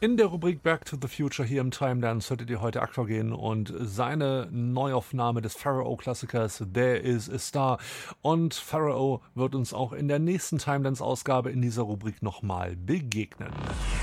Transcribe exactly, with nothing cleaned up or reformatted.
In der Rubrik Back to the Future hier im Timelance hörtet ihr heute Aqua gehen und seine Neuaufnahme des Pharaoh-Klassikers There Is a Star. Und Pharaoh wird uns auch in der nächsten Timelance-Ausgabe in dieser Rubrik nochmal begegnen.